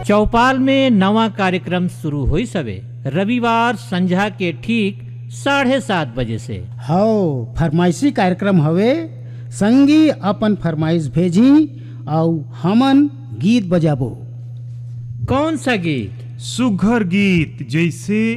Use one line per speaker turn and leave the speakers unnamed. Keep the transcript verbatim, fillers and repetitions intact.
चौपाल में नवा कार्यक्रम शुरू हुई सबे रविवार संझा के ठीक साढ़े सात बजे से।
हौ फरमाइशी कार्यक्रम हवे, संगी अपन फरमाइश भेजी और हमन गीत बजाबो।
कौन सा गीत?
सुघर गीत जैसे